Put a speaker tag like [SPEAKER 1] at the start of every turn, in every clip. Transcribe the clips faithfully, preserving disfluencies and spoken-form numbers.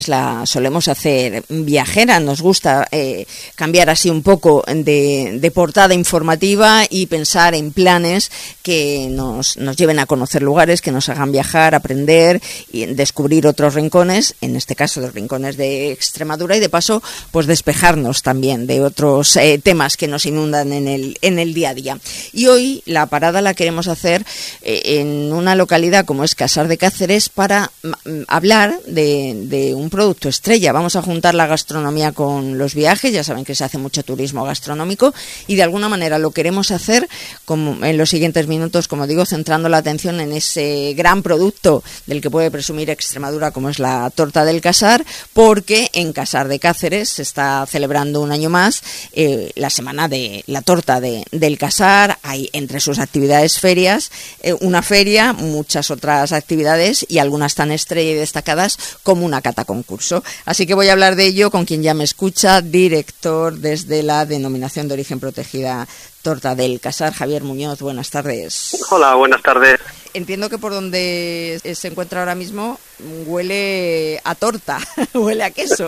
[SPEAKER 1] La solemos hacer viajera, nos gusta eh, cambiar así un poco de, de portada informativa y pensar en planes que nos, nos lleven a conocer lugares, que nos hagan viajar, aprender y descubrir otros rincones, en este caso los rincones de Extremadura, y de paso pues despejarnos también de otros eh, temas que nos inundan en el, en el día a día. Y hoy la parada la queremos hacer eh, en una localidad como es Casar de Cáceres para m- hablar de, de un producto estrella. Vamos a juntar la gastronomía con los viajes, ya saben que se hace mucho turismo gastronómico y de alguna manera lo queremos hacer como en los siguientes minutos, como digo, centrando la atención en ese gran producto del que puede presumir Extremadura como es la torta del Casar, porque en Casar de Cáceres se está celebrando un año más eh, la semana de la torta de, del Casar. Hay entre sus actividades ferias, eh, una feria, muchas otras actividades y algunas tan estrella y destacadas como una cata concurso. Así que voy a hablar de ello con quien ya me escucha, director desde la Denominación de Origen Protegida Torta del Casar, Javier Muñoz. Buenas tardes.
[SPEAKER 2] Hola, buenas tardes.
[SPEAKER 1] Entiendo que por donde se encuentra ahora mismo huele a torta, huele a queso.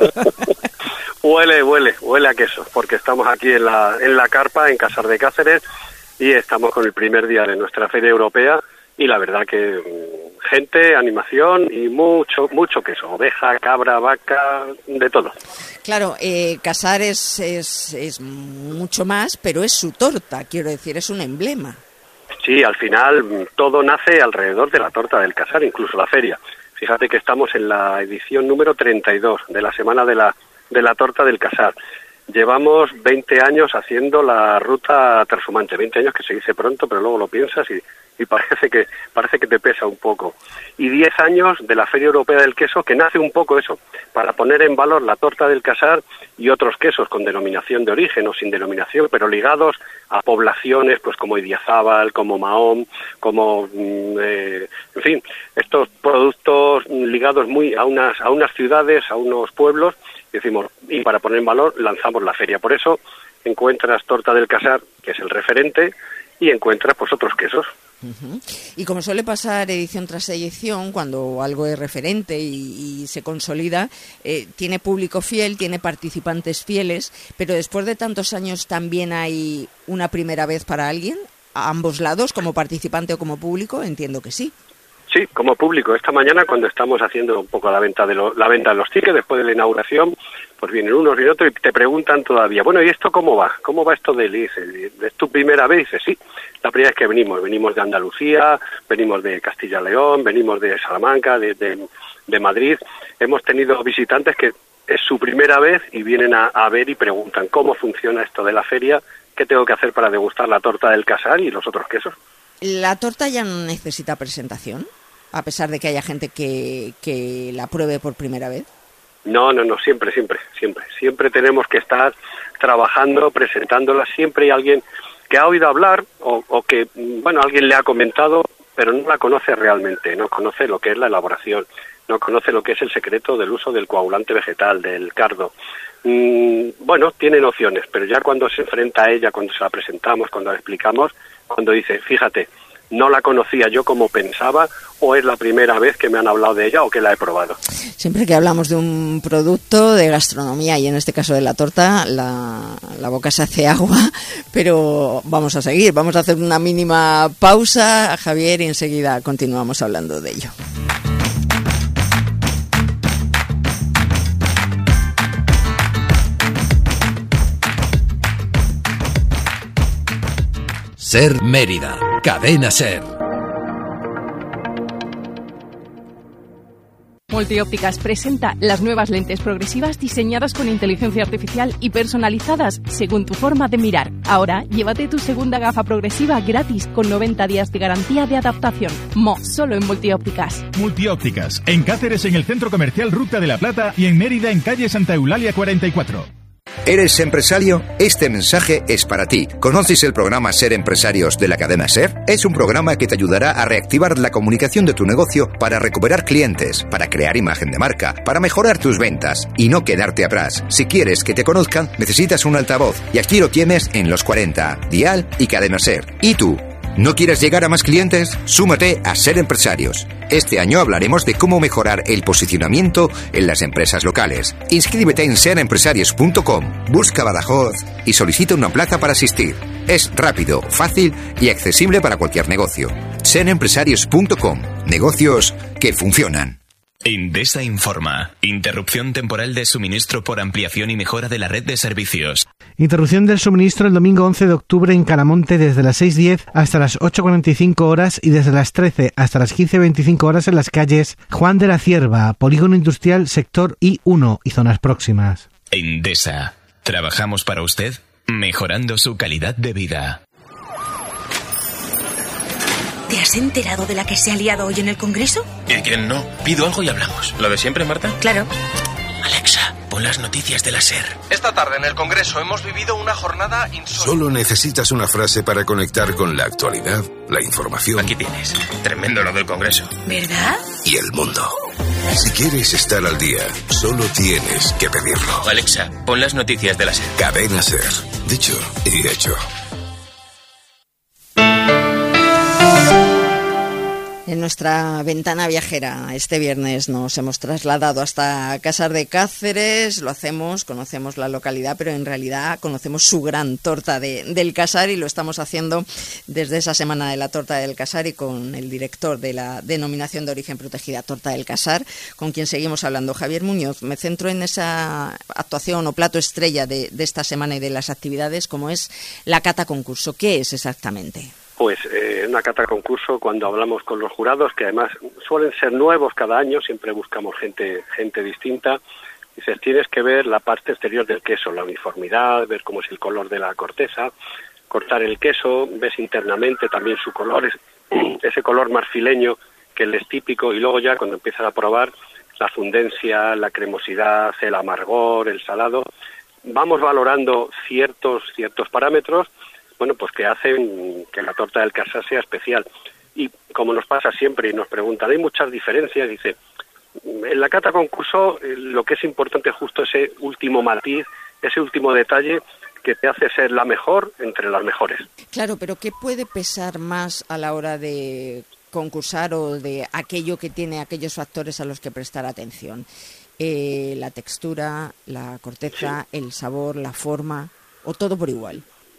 [SPEAKER 2] Huele, huele, huele a queso, porque estamos aquí en la, en la carpa, en Casar de Cáceres, y estamos con el primer día de nuestra feria europea, y la verdad que gente, animación y mucho, mucho queso, oveja, cabra, vaca, de todo.
[SPEAKER 1] Claro, eh, Casar es, es, es mucho más, pero es su torta, quiero decir, es un emblema.
[SPEAKER 2] Sí, al final todo nace alrededor de la torta del Casar, incluso la feria. Fíjate que estamos en la edición número treinta y dos de la Semana de la, de la Torta del Casar. Llevamos veinte años haciendo la ruta trashumante, veinte años que se dice pronto, pero luego lo piensas y, y parece que parece que te pesa un poco. Y diez años de la Feria Europea del Queso, que nace un poco eso, para poner en valor la torta del Casar y otros quesos con denominación de origen o sin denominación, pero ligados a poblaciones pues como Idiazábal, como Mahón, como eh, en fin, estos productos ligados muy a unas a unas ciudades, a unos pueblos. Decimos, y para poner en valor lanzamos la feria. Por eso encuentras torta del Casar, que es el referente, y encuentras pues otros quesos.
[SPEAKER 1] Uh-huh. Y como suele pasar edición tras edición, cuando algo es referente y, y se consolida, eh, tiene público fiel, tiene participantes fieles, pero después de tantos años también hay una primera vez para alguien, a ambos lados, como participante o como público, entiendo que sí.
[SPEAKER 2] Sí, como público. Esta mañana, cuando estamos haciendo un poco la venta de lo, la venta de los tickets, después de la inauguración, pues vienen unos y otros y te preguntan todavía, bueno, ¿y esto cómo va? ¿Cómo va esto de Lice? ¿Es tu primera vez? Dice, sí, la primera vez que venimos. Venimos de Andalucía, venimos de Castilla y León, venimos de Salamanca, de, de, de Madrid. Hemos tenido visitantes que es su primera vez y vienen a, a ver y preguntan cómo funciona esto de la feria, qué tengo que hacer para degustar la torta del Casar y los otros quesos.
[SPEAKER 1] ¿La torta ya no necesita presentación? A pesar de que haya gente que, que la pruebe por primera vez.
[SPEAKER 2] No, no, no, siempre, siempre, siempre. Siempre tenemos que estar trabajando, presentándola. Siempre hay alguien que ha oído hablar o, o que, bueno, alguien le ha comentado, pero no la conoce realmente, no conoce lo que es la elaboración, no conoce lo que es el secreto del uso del coagulante vegetal, del cardo. Mm, bueno, tiene nociones, pero ya cuando se enfrenta a ella, cuando se la presentamos, cuando la explicamos, cuando dice, fíjate, no la conocía yo como pensaba, o es la primera vez que me han hablado de ella o que la he probado.
[SPEAKER 1] Siempre que hablamos de un producto de gastronomía, y en este caso de la torta, la, la boca se hace agua, pero vamos a seguir, vamos a hacer una mínima pausa, Javier, y enseguida continuamos hablando de ello.
[SPEAKER 3] Ser Mérida, Cadena Ser.
[SPEAKER 4] Multiópticas presenta las nuevas lentes progresivas diseñadas con inteligencia artificial y personalizadas según tu forma de mirar. Ahora, llévate tu segunda gafa progresiva gratis con noventa días de garantía de adaptación. Mo, solo en Multiópticas.
[SPEAKER 5] Multiópticas, en Cáceres en el Centro Comercial Ruta de la Plata y en Mérida en calle Santa Eulalia cuarenta y cuatro.
[SPEAKER 6] ¿Eres empresario? Este mensaje es para ti. ¿Conoces el programa Ser Empresarios de la cadena SER? Es un programa que te ayudará a reactivar la comunicación de tu negocio para recuperar clientes, para crear imagen de marca, para mejorar tus ventas y no quedarte atrás. Si quieres que te conozcan, necesitas un altavoz y aquí lo tienes en Los cuarenta, Dial y Cadena SER. ¿Y tú? ¿No quieres llegar a más clientes? Súmate a Ser Empresarios. Este año hablaremos de cómo mejorar el posicionamiento en las empresas locales. Inscríbete en ser empresarios punto com, busca Badajoz y solicita una plaza para asistir. Es rápido, fácil y accesible para cualquier negocio. ser empresarios punto com. Negocios que funcionan.
[SPEAKER 7] Endesa informa. Interrupción temporal de suministro por ampliación y mejora de la red de servicios.
[SPEAKER 8] Interrupción del suministro el domingo once de octubre en Calamonte desde las seis diez hasta las ocho cuarenta y cinco horas y desde las trece hasta las quince veinticinco horas en las calles Juan de la Cierva, Polígono Industrial, Sector I uno y zonas próximas.
[SPEAKER 7] Endesa. Trabajamos para usted, mejorando su calidad de vida.
[SPEAKER 9] ¿Te has enterado de la que se ha liado hoy en el Congreso?
[SPEAKER 10] ¿Y quién no? Pido algo y hablamos. ¿Lo de siempre, Marta?
[SPEAKER 9] Claro.
[SPEAKER 10] Alexa, pon las noticias de la SER.
[SPEAKER 11] Esta tarde en el Congreso hemos vivido una jornada insólita.
[SPEAKER 12] Solo necesitas una frase para conectar con la actualidad, la información.
[SPEAKER 10] Aquí tienes. Tremendo lo del Congreso.
[SPEAKER 9] ¿Verdad?
[SPEAKER 12] Y el mundo. Si quieres estar al día, solo tienes que pedirlo.
[SPEAKER 10] Alexa, pon las noticias de la SER.
[SPEAKER 12] Cadena SER. Dicho y hecho.
[SPEAKER 1] En nuestra ventana viajera este viernes nos hemos trasladado hasta Casar de Cáceres, lo hacemos, conocemos la localidad, pero en realidad conocemos su gran torta de, del Casar y lo estamos haciendo desde esa semana de la torta del Casar y con el director de la denominación de origen protegida Torta del Casar, con quien seguimos hablando, Javier Muñoz. Me centro en esa actuación o plato estrella de, de esta semana y de las actividades, como es la cata concurso. ¿Qué es exactamente?
[SPEAKER 2] Pues eh, una cata concurso, cuando hablamos con los jurados, que además suelen ser nuevos cada año, siempre buscamos gente gente distinta, dices, tienes que ver la parte exterior del queso, la uniformidad, ver cómo es el color de la corteza, cortar el queso, ves internamente también su color, es, ese color marfileño que le es típico, y luego ya cuando empiezas a probar la fundencia, la cremosidad, el amargor, el salado, vamos valorando ciertos ciertos parámetros, bueno, pues que hacen que la torta del Casar sea especial. Y como nos pasa siempre y nos preguntan, hay muchas diferencias, dice, en la cata concurso eh, lo que es importante es justo ese último matiz, ese último detalle que te hace ser la mejor entre las mejores.
[SPEAKER 1] Claro, pero ¿qué puede pesar más a la hora de concursar o de aquello que tiene aquellos factores a los que prestar atención? Eh, la textura, la corteza, sí. El sabor, la forma, o todo por igual.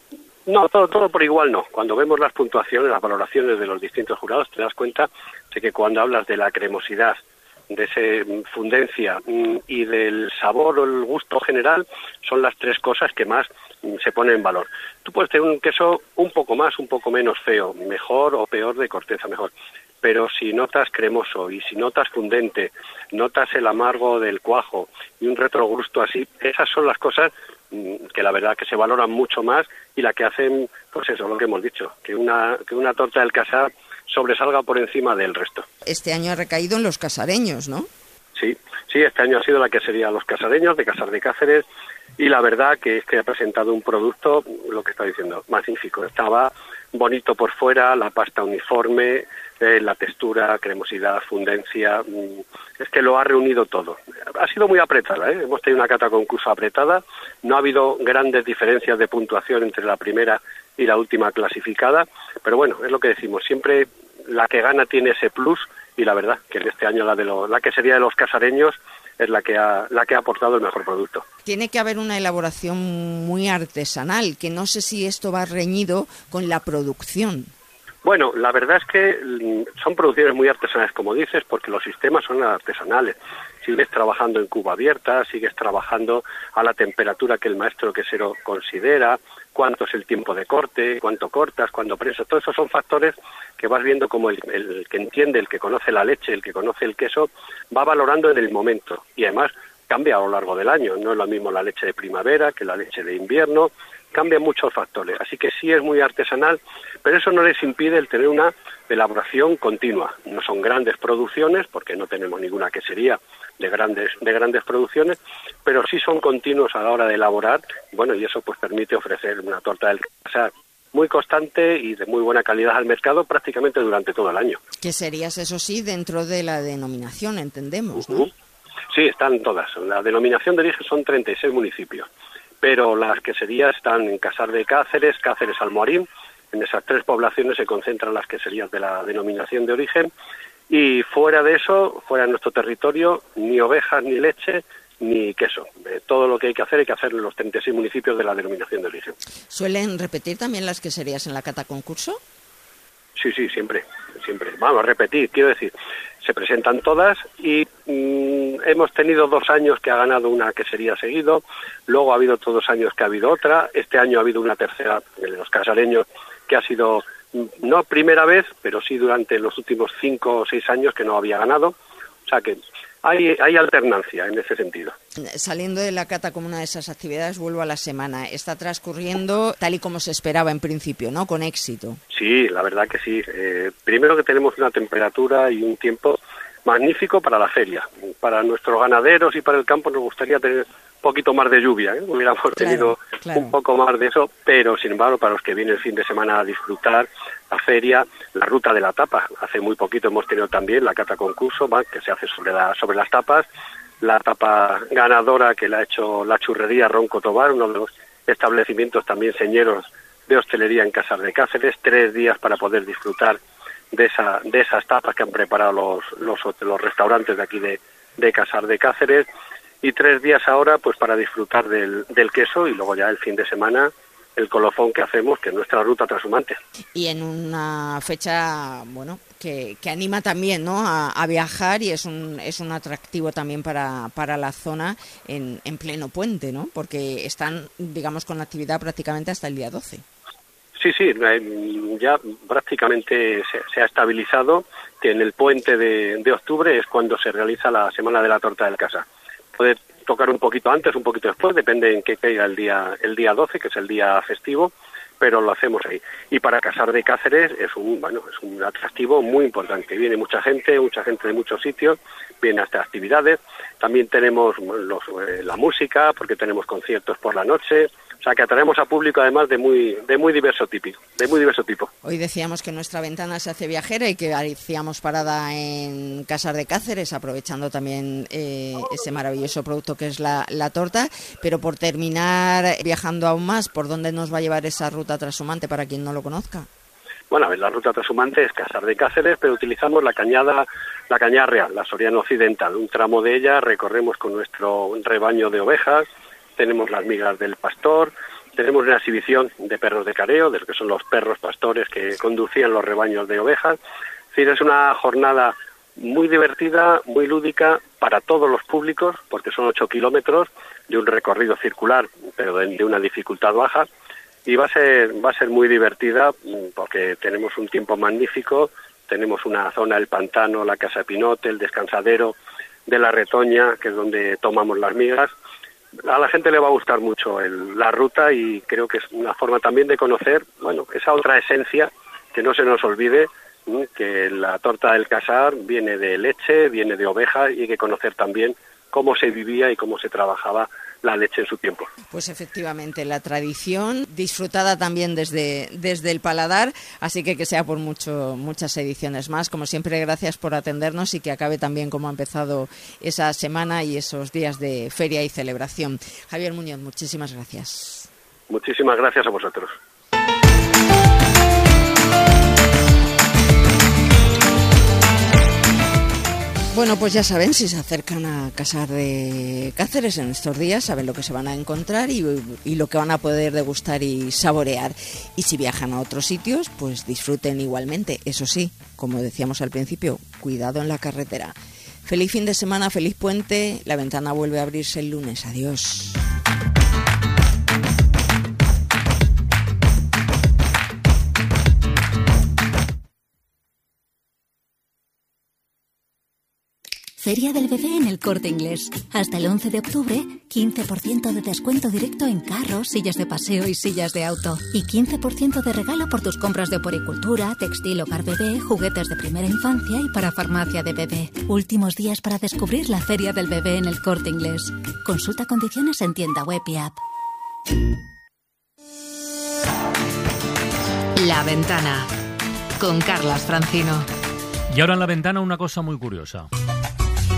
[SPEAKER 2] No, todo, todo por igual no. Cuando vemos las puntuaciones, las valoraciones de los distintos jurados, te das cuenta de que cuando hablas de la cremosidad, de esa fundencia y del sabor o el gusto general, son las tres cosas que más se ponen en valor. Tú puedes tener un queso un poco más, un poco menos feo, mejor o peor de corteza, mejor. Pero si notas cremoso y si notas fundente, notas el amargo del cuajo y un retrogusto así, esas son las cosas que la verdad que se valoran mucho más y la que hacen, pues eso, lo que hemos dicho, que una que una torta del Casar sobresalga por encima del resto.
[SPEAKER 1] Este año ha recaído en los casareños, ¿no?
[SPEAKER 2] Sí, sí, este año ha sido la que sería los casareños de Casar de Cáceres y la verdad que es que ha presentado un producto, lo que está diciendo, magnífico. Estaba bonito por fuera, la pasta uniforme, eh, la textura, cremosidad, fundencia, mmm, es que lo ha reunido todo. Ha sido muy apretada, ¿eh? Hemos tenido una cata concurso apretada, no ha habido grandes diferencias de puntuación entre la primera y la última clasificada, pero bueno, es lo que decimos, siempre la que gana tiene ese plus y la verdad que en este año la de lo, la que sería de los casareños es la que ha la que ha aportado el mejor producto.
[SPEAKER 1] Tiene que haber una elaboración muy artesanal, que no sé si esto va reñido con la producción.
[SPEAKER 2] Bueno, la verdad es que son producciones muy artesanales, como dices, porque los sistemas son artesanales. Sigues trabajando en cuba abierta, sigues trabajando a la temperatura que el maestro quesero considera, cuánto es el tiempo de corte, cuánto cortas, cuándo prensas. Todos esos son factores que vas viendo como el, el que entiende, el que conoce la leche, el que conoce el queso, va valorando en el momento. Y además cambia a lo largo del año. No es lo mismo la leche de primavera que la leche de invierno. Cambian muchos factores, así que sí es muy artesanal, pero eso no les impide el tener una elaboración continua. No son grandes producciones, porque no tenemos ninguna quesería de grandes de grandes producciones, pero sí son continuos a la hora de elaborar, bueno, y eso pues permite ofrecer una torta del Casar muy constante y de muy buena calidad al mercado prácticamente durante todo el año.
[SPEAKER 1] Que serías, eso sí, dentro de la denominación, entendemos, ¿no?
[SPEAKER 2] Uh-huh. Sí, están todas. La denominación de origen son treinta y seis municipios. Pero las queserías están en Casar de Cáceres, Cáceres Almoharín, En esas tres poblaciones se concentran las queserías de la denominación de origen, y fuera de eso, fuera de nuestro territorio, ni ovejas, ni leche, ni queso. Eh, todo lo que hay que hacer hay que hacerlo en los treinta y seis municipios de la denominación de origen.
[SPEAKER 1] ¿Suelen repetir también las queserías en la cata concurso?
[SPEAKER 2] Sí, sí, siempre, siempre. Vamos a repetir, quiero decir, se presentan todas y mmm, hemos tenido dos años que ha ganado una quesería seguido, luego ha habido otros dos años que ha habido otra, este año ha habido una tercera de los casareños que ha sido, no primera vez, pero sí durante los últimos cinco o seis años que no había ganado, o sea que hay, hay alternancia en ese sentido.
[SPEAKER 1] Saliendo de la cata como una de esas actividades, vuelvo a la semana. Está transcurriendo tal y como se esperaba en principio, ¿no? Con éxito.
[SPEAKER 2] Sí, la verdad que sí. Eh, primero que tenemos una temperatura y un tiempo magnífico para la feria. Para nuestros ganaderos y para el campo nos gustaría tener un poquito más de lluvia, ¿eh? Hubiéramos claro, tenido claro. un poco más de eso, pero sin embargo para los que vienen el fin de semana a disfrutar la feria, la ruta de la tapa. Hace muy poquito hemos tenido también la cata concurso, ¿va? Que se hace sobre, la, sobre las tapas. La tapa ganadora que la ha hecho la churrería Ronco Tobar, uno de los establecimientos también señeros de hostelería en Casar de Cáceres. Tres días para poder disfrutar de esa de esas tapas que han preparado los los, los restaurantes de aquí de, de Casar de Cáceres, y tres días ahora pues para disfrutar del, del queso, y luego ya el fin de semana el colofón que hacemos, que es nuestra ruta trashumante.
[SPEAKER 1] Y en una fecha, bueno, que, que anima también, ¿no?, a, a viajar, y es un es un atractivo también para, para la zona en, en pleno puente, ¿no?, porque están, digamos, con actividad prácticamente hasta el día doce.
[SPEAKER 2] Sí, sí, ya prácticamente se, se ha estabilizado que en el puente de, de octubre es cuando se realiza la Semana de la Torta del Casar. Puede tocar un poquito antes, un poquito después, depende en qué caiga el día el día doce, que es el día festivo, pero lo hacemos ahí. Y para Casar de Cáceres es un bueno es un atractivo muy importante. Viene mucha gente, mucha gente de muchos sitios, viene a estas actividades. También tenemos los, eh, la música, porque tenemos conciertos por la noche. O sea que atraemos a público además de muy de muy diverso tipo, de muy diverso tipo.
[SPEAKER 1] Hoy decíamos que nuestra ventana se hace viajera y que hacíamos parada en Casar de Cáceres, aprovechando también eh, ese maravilloso producto que es la, la torta. Pero por terminar viajando aún más, ¿por dónde nos va a llevar esa ruta trashumante para quien no lo conozca?
[SPEAKER 2] Bueno, a ver, la ruta trashumante es Casar de Cáceres, pero utilizamos la cañada la cañada real, la Soriano Occidental. Un tramo de ella recorremos con nuestro rebaño de ovejas. Tenemos las migas del pastor, tenemos una exhibición de perros de careo, de lo que son los perros pastores que conducían los rebaños de ovejas. Es decir, es una jornada muy divertida, muy lúdica para todos los públicos, porque son ocho kilómetros de un recorrido circular, pero de, de una dificultad baja, y va a ser va a ser muy divertida porque tenemos un tiempo magnífico, tenemos una zona del pantano, la Casa Pinote, el descansadero de la Retoña, que es donde tomamos las migas. A la gente le va a gustar mucho el, la ruta, y creo que es una forma también de conocer, bueno, esa otra esencia, que no se nos olvide, ¿sí?, que la torta del Casar viene de leche, viene de oveja, y hay que conocer también cómo se vivía y cómo se trabajaba la leche en su tiempo.
[SPEAKER 1] Pues efectivamente, la tradición disfrutada también desde, desde el paladar, así que que sea por mucho muchas ediciones más. Como siempre, gracias por atendernos, y que acabe también como ha empezado esa semana y esos días de feria y celebración. Javier Muñoz, muchísimas gracias.
[SPEAKER 2] Muchísimas gracias a vosotros.
[SPEAKER 1] Bueno, pues ya saben, si se acercan a Casar de Cáceres en estos días, saben lo que se van a encontrar y, y lo que van a poder degustar y saborear. Y si viajan a otros sitios, pues disfruten igualmente. Eso sí, como decíamos al principio, cuidado en la carretera. Feliz fin de semana, feliz puente. La ventana vuelve a abrirse el lunes. Adiós.
[SPEAKER 13] Feria del Bebé en El Corte Inglés. Hasta el once de octubre, quince por ciento de descuento directo en carros, sillas de paseo y sillas de auto. Y quince por ciento de regalo por tus compras de oporicultura, textil, hogar bebé, juguetes de primera infancia y para farmacia de bebé. Últimos días para descubrir la Feria del Bebé en El Corte Inglés. Consulta condiciones en tienda web y app.
[SPEAKER 14] La Ventana, con Carlas Francino.
[SPEAKER 15] Y ahora en La Ventana una cosa muy curiosa.